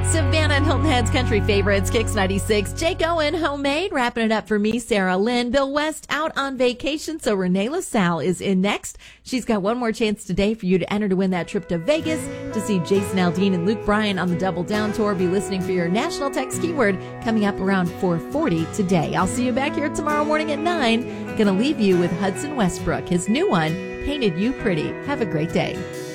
Savannah and Hilton Head's country favorites, Kicks 96. Jake Owen, Homemade, wrapping it up for me, Sarah Lynn. Bill West out on vacation, so Renee LaSalle is in next. She's got one more chance today for you to enter to win that trip to Vegas to see Jason Aldean and Luke Bryan on the Double Down Tour. Be listening for your national text keyword coming up around 4:40 today. I'll see you back here tomorrow morning at 9. Gonna leave you with Hudson Westbrook. His new one, Painted You Pretty. Have a great day.